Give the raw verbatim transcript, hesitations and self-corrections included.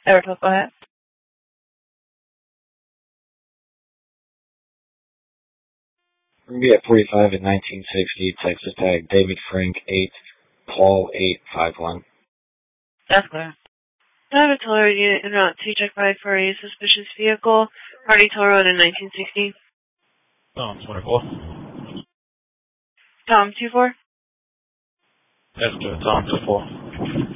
Erica, go ahead. We're going to be at forty-five in nineteen sixty, Texas tag, David Frank, eight, Paul, eight five one. That's clear. I have a toll road unit en route to check five for a suspicious vehicle. Party toll road in nineteen sixty. Tom, twenty-four. Tom, two four. That's good, Tom, two four.